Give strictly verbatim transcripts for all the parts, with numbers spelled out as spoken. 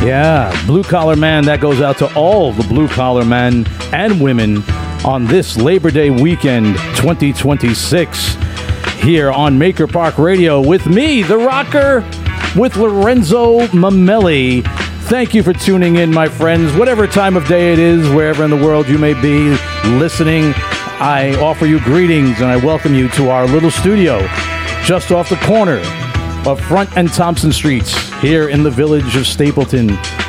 Yeah, Blue Collar Man, that goes out to all the blue collar men and women on this Labor Day weekend twenty twenty-six here on Maker Park Radio with me, the Rocker, with Lorenzo Mamelli. Thank you for tuning in, my friends. Whatever time of day it is, wherever in the world you may be listening, I offer you greetings and I welcome you to our little studio just off the corner of Front and Thompson Streets here in the village of Stapleton,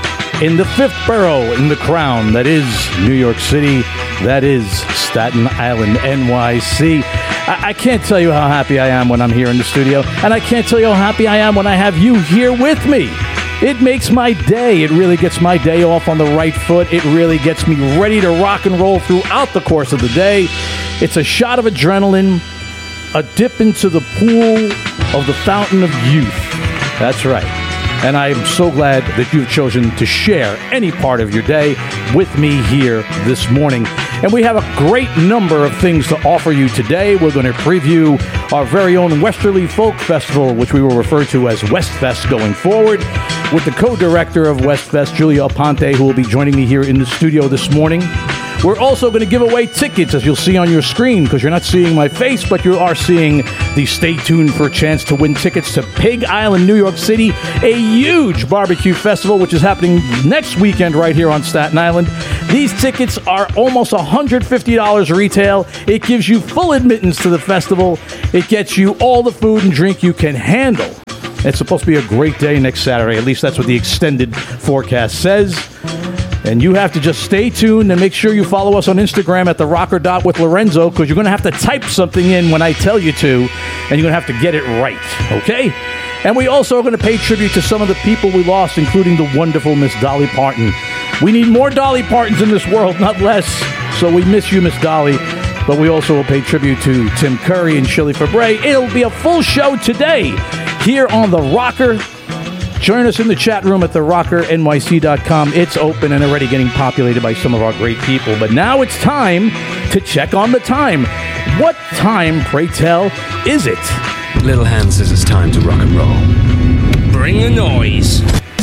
in the fifth borough in the crown that is New York City, that is Staten Island, N Y C. I, I can't tell you how happy I am when I'm here in the studio, and I can't tell you how happy I am when I have you here with me. It makes my day. It really gets my day off on the right foot. It really gets me ready to rock and roll throughout the course of the day. It's a shot of adrenaline, a dip into the pool of the fountain of youth. That's right. And I am so glad that you've chosen to share any part of your day with me here this morning. And we have a great number of things to offer you today. We're going to preview our very own Westerly Folk Festival, which we will refer to as Westfest going forward, with the co-director of Westfest, Julia Aponte, who will be joining me here in the studio this morning. We're also going to give away tickets, as you'll see on your screen, because you're not seeing my face, but you are seeing the stay tuned for a chance to win tickets to Pig Island, New York City, a huge barbecue festival, which is happening next weekend right here on Staten Island. These tickets are almost one hundred fifty dollars retail. It gives you full admittance to the festival. It gets you all the food and drink you can handle. It's supposed to be a great day next Saturday. At least that's what the extended forecast says. And you have to just stay tuned and make sure you follow us on Instagram at the rocker dot with Lorenzo, because you're going to have to type something in when I tell you to, and you're going to have to get it right, okay? And we also are going to pay tribute to some of the people we lost, including the wonderful Miss Dolly Parton. We need more Dolly Partons in this world, not less. So we miss you, Miss Dolly. But we also will pay tribute to Tim Curry and Shirley Fabre. It'll be a full show today here on The Rocker. Join us in the chat room at the rocker N Y C dot com. It's open and already getting populated by some of our great people. But now it's time to check on the time. What time, pray tell, is it? Little Hand says it's time to rock and roll. Bring the noise.